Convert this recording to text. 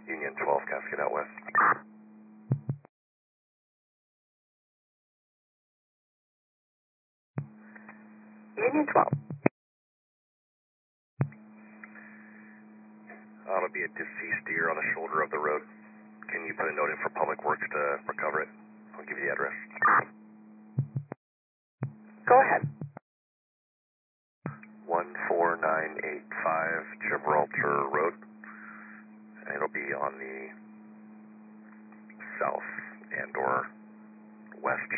Union 12, Cascade out west. Union 12. It'll be a deceased deer on the shoulder of the road. Can you put a note in for Public Works to recover it? I'll give you the address. Go ahead. 14985 Gibraltar Road. And it'll be on the south and or west